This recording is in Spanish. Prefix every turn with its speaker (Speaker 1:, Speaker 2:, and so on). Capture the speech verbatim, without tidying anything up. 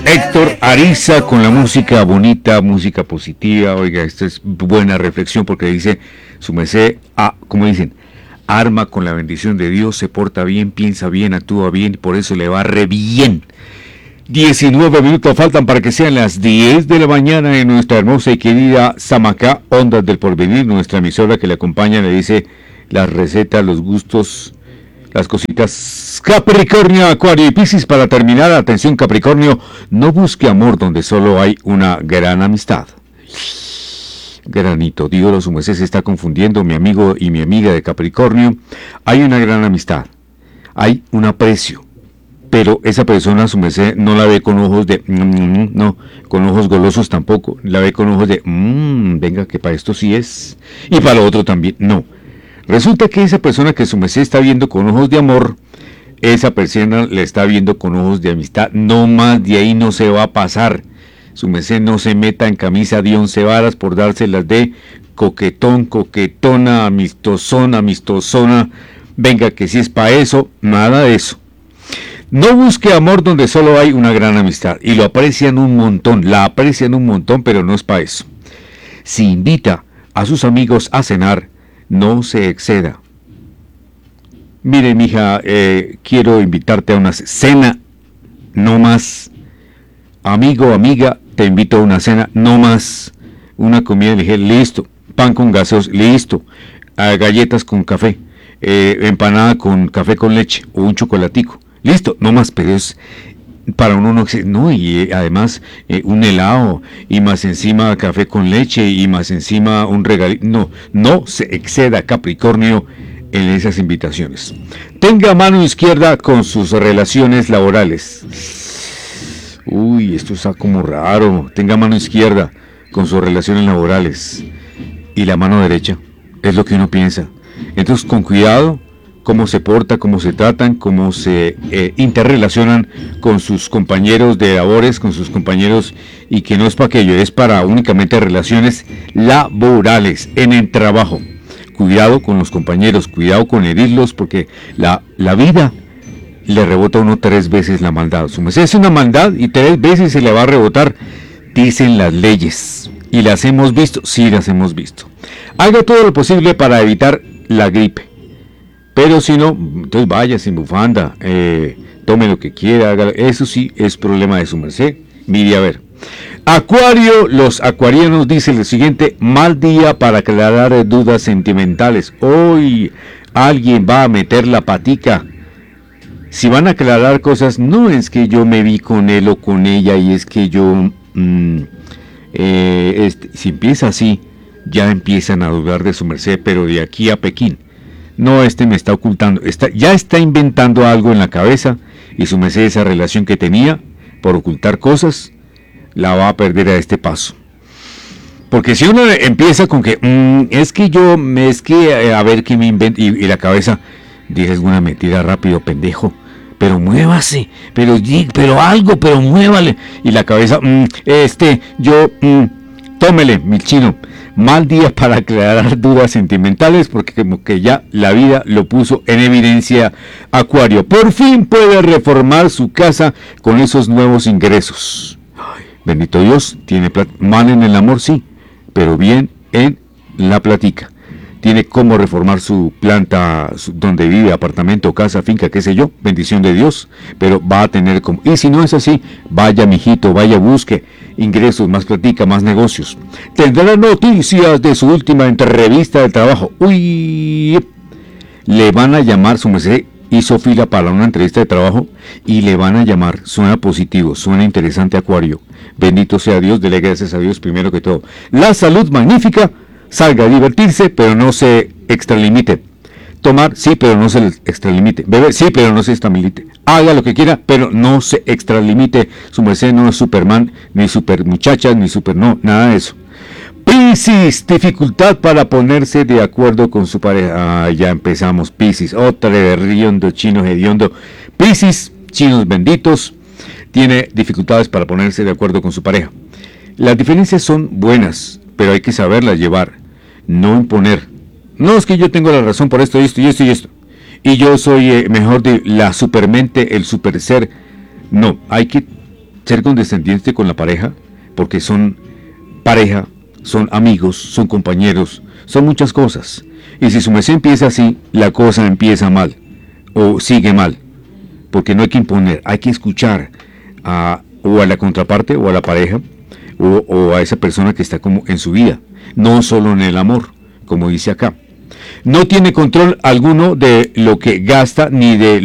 Speaker 1: Héctor Ariza con la música bonita, música positiva. Oiga, esta es buena reflexión porque dice, su merced, ah, como dicen, arma con la bendición de Dios, se porta bien, piensa bien, actúa bien, y por eso le va re bien. diecinueve minutos faltan para que sean las diez de la mañana en nuestra hermosa y querida Samacá, Ondas del Porvenir, nuestra emisora que le acompaña, le dice las recetas, los gustos, las cositas. Capricornio, Acuario y Piscis, para terminar, atención Capricornio, no busque amor donde solo hay una gran amistad. Granito, Dios, su merced se está confundiendo, mi amigo y mi amiga de Capricornio. Hay una gran amistad, hay un aprecio, pero esa persona, su merced, no la ve con ojos de, mm, no, con ojos golosos tampoco, la ve con ojos de, mmm, venga, que para esto sí es, y para lo otro también, no. Resulta que esa persona que su merced está viendo con ojos de amor, esa persona le está viendo con ojos de amistad, no más de ahí no se va a pasar. Su merced no se meta en camisa de once varas por dárselas de coquetón, coquetona, amistosona, amistosona, venga que si es para eso, nada de eso. No busque amor donde solo hay una gran amistad, y lo aprecian un montón, la aprecian un montón, pero no es para eso. Si invita a sus amigos a cenar, no se exceda. Mire, mija, eh, quiero invitarte a una cena, no más. Amigo, amiga, te invito a una cena, no más. Una comida ligera, listo. Pan con gaseos, listo. Uh, galletas con café, eh, empanada con café con leche o un chocolatico, listo, no más. Pero es para uno no, no y eh, además eh, un helado y más encima café con leche y más encima un regalito. No, no se exceda Capricornio en esas invitaciones. Tenga mano izquierda con sus relaciones laborales. Uy, esto está como raro. Tenga mano izquierda con sus relaciones laborales y la mano derecha. Es lo que uno piensa. Entonces, con cuidado, cómo se porta, cómo se tratan, cómo se eh, interrelacionan con sus compañeros de labores, con sus compañeros, y que no es para aquello, es para únicamente relaciones laborales en el trabajo. Cuidado con los compañeros, cuidado con herirlos, porque la, la vida le rebota a uno tres veces la maldad. Su merced es una maldad y tres veces se le va a rebotar, dicen las leyes. ¿Y las hemos visto? Sí, las hemos visto. Haga todo lo posible para evitar la gripe. Pero si no, entonces vaya sin bufanda, eh, tome lo que quiera, haga, eso sí es problema de su merced. Mire a ver. Acuario, los acuarianos dicen lo siguiente: mal día para aclarar dudas sentimentales. Hoy alguien va a meter la patica. Si van a aclarar cosas, no es que yo me vi con él o con ella y es que yo, mmm, eh, este, si empieza así, ya empiezan a dudar de su merced, pero de aquí a Pekín. No, este me está ocultando, está, ya está inventando algo en la cabeza, y su merced, esa relación que tenía por ocultar cosas, la va a perder a este paso. Porque si uno empieza con que, mmm, es que yo, es que, eh, a ver qué me invento, y, y la cabeza, dices una mentira rápido, pendejo, pero muévase, pero, pero algo, pero muévale, y la cabeza, mmm, este, yo, mmm, tómele, mi chino. Mal día para aclarar dudas sentimentales, porque como que ya la vida lo puso en evidencia. Acuario, por fin puede reformar su casa con esos nuevos ingresos. Ay, bendito Dios, tiene plata, mal en el amor, sí, pero bien en la platica. Tiene cómo reformar su planta, su, donde vive, apartamento, casa, finca, qué sé yo, bendición de Dios, pero va a tener como, y si no es así, vaya mijito, vaya, busque ingresos, más platica, más negocios. Tendrá noticias de su última entrevista de trabajo. Uy, le van a llamar, su merced hizo fila para una entrevista de trabajo y le van a llamar. Suena positivo, suena interesante, Acuario. Bendito sea Dios, dele gracias a Dios primero que todo. La salud magnífica. Salga a divertirse, pero no se extralimite. Tomar, sí, pero no se extralimite. Beber, sí, pero no se extralimite. Haga lo que quiera, pero no se extralimite. Su merced no es Superman, ni super muchacha, ni super no, nada de eso. Piscis, dificultad para ponerse de acuerdo con su pareja. Ah, ya empezamos, Piscis. Otra de riondo, chino hediondo. Piscis, chinos benditos, tiene dificultades para ponerse de acuerdo con su pareja. Las diferencias son buenas, pero hay que saberlas llevar, no imponer. No es que yo tengo la razón por esto, y esto, y esto, y esto, y yo soy eh, mejor de la supermente, el super ser. No, hay que ser condescendiente con la pareja, porque son pareja, son amigos, son compañeros, son muchas cosas. Y si su merced empieza así, la cosa empieza mal, o sigue mal, porque no hay que imponer, hay que escuchar a, o a la contraparte, o a la pareja, o, o a esa persona que está como en su vida, no solo en el amor, como dice acá. No tiene control alguno de lo que gasta ni de